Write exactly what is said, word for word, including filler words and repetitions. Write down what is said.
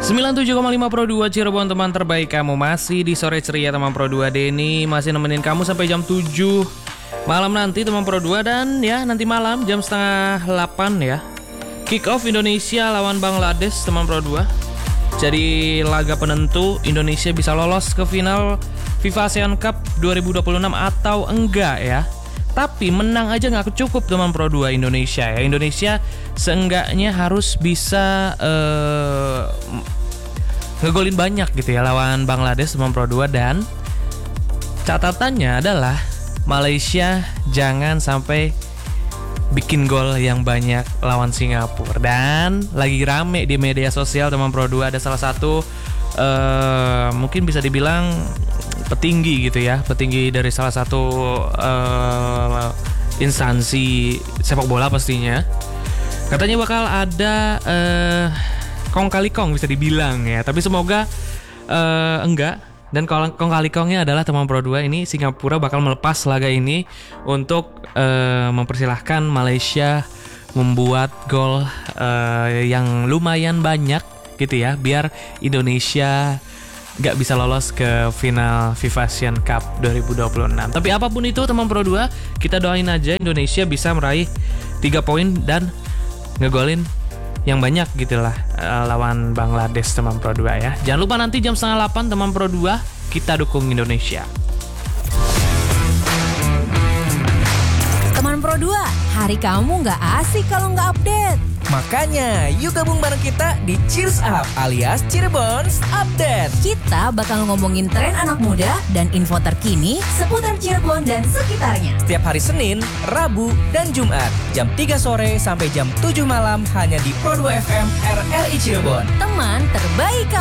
sembilan puluh tujuh koma lima Pro dua Cirebon, teman terbaik kamu. Masih di sore ceria teman Pro dua. Denny masih nemenin kamu sampai jam tujuh malam nanti teman Pro dua. Dan ya nanti malam jam setengah delapan ya, kick off Indonesia lawan Bangladesh teman Pro dua. Jadi laga penentu Indonesia bisa lolos ke final FIFA ASEAN Cup dua ribu dua puluh enam atau enggak ya. Tapi menang aja gak cukup teman Pro dua Indonesia ya. Indonesia seenggaknya harus bisa uh, ngegolin banyak gitu ya lawan Bangladesh teman Pro dua. Dan catatannya adalah Malaysia jangan sampai bikin gol yang banyak lawan Singapura. Dan lagi rame di media sosial teman Pro dua, ada salah satu uh, mungkin bisa dibilang petinggi gitu ya, petinggi dari salah satu uh, instansi sepak bola pastinya. Katanya bakal ada uh, kong kali kong bisa dibilang ya, tapi semoga uh, enggak. Dan kong kali kongnya adalah teman Pro dua ini Singapura bakal melepas laga ini untuk uh, mempersilahkan Malaysia membuat gol uh, yang lumayan banyak gitu ya, biar Indonesia gak bisa lolos ke final FIFA ASEAN Cup dua ribu dua puluh enam. Tapi apapun itu teman Pro dua, kita doain aja Indonesia bisa meraih tiga poin dan ngegolin yang banyak gitulah uh, lawan Bangladesh teman Pro dua ya. Jangan lupa nanti jam setengah delapan teman Pro dua, kita dukung Indonesia. Teman Pro dua, hari kamu gak asik kalau gak update. Makanya, yuk gabung bareng kita di Cheers Up alias Cirebon's Update. Kita bakal ngomongin tren anak muda dan info terkini seputar Cirebon dan sekitarnya. Setiap hari Senin, Rabu, dan Jumat, jam tiga sore sampai jam tujuh malam hanya di Pro dua F M R R I Cirebon. Teman terbaik